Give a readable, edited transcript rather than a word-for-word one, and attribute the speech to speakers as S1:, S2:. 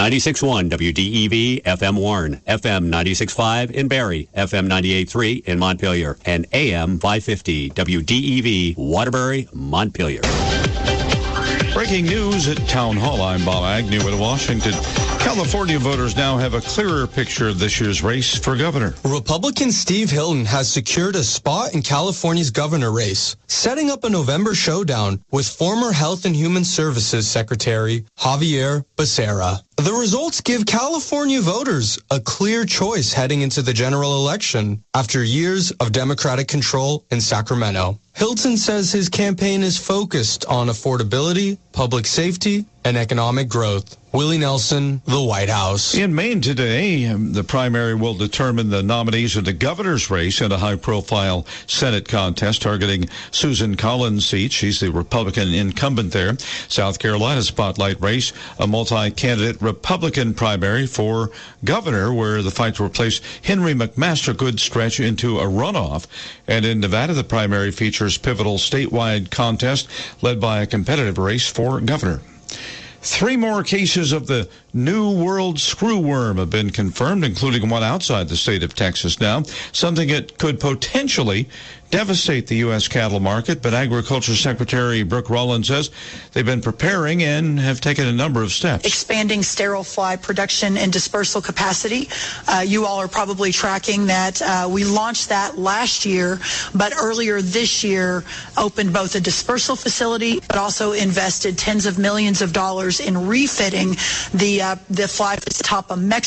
S1: 96.1 WDEV FM Warren, FM 96.5 in Barrie, FM 98.3 in Montpelier, and AM 550 WDEV Waterbury, Montpelier.
S2: Breaking news at Town Hall. I'm Bob Agnew in Washington. California voters now have a clearer picture of this year's race for governor.
S3: Republican Steve Hilton has secured a spot in California's governor race, setting up a November showdown with former Health and Human Services Secretary Javier Becerra. The results give California voters a clear choice heading into the general election after years of Democratic control in Sacramento. Hilton says his campaign is focused on affordability, public safety, and economic growth. Willie Nelson, the White House.
S2: In Maine today, the primary will determine the nominees of the governor's race in a high-profile Senate contest targeting Susan Collins' seat. She's the Republican incumbent there. South Carolina's spotlight race, a multi-candidate Republican primary for governor, where the fight to replace Henry McMaster could stretch into a runoff. And in Nevada, the primary features pivotal statewide contest led by a competitive race for governor. 3 more cases of the New World screwworm have been confirmed, including one outside the state of Texas now, something that could potentially devastate the U.S. cattle market. But Agriculture Secretary Brooke Rollins says they've been preparing and have taken a number of steps.
S4: Expanding sterile fly production and dispersal capacity. You all are probably tracking that we launched that last year, but earlier this year opened both a dispersal facility, but also invested tens of millions of dollars in refitting the fly top of Mexico.